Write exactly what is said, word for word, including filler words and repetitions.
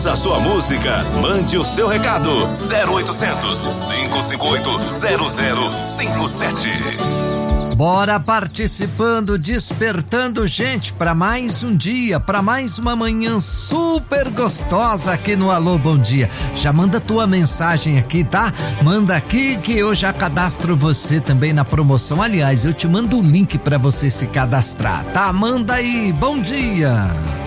Peça a sua música, mande o seu recado. zero oitocentos, cinco cinco oito, zero zero cinco sete. Bora participando, despertando gente para mais um dia, para mais uma manhã super gostosa aqui no Alô Bom Dia. Já manda tua mensagem aqui, tá? Manda aqui que eu já cadastro você também na promoção. Aliás, eu te mando o link para você se cadastrar, tá? Manda aí, bom dia.